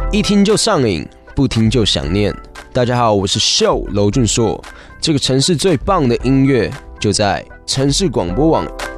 一听就上瘾，不听就想念。大家好，我是秀娄俊硕。这个城市最棒的音乐就在城市广播网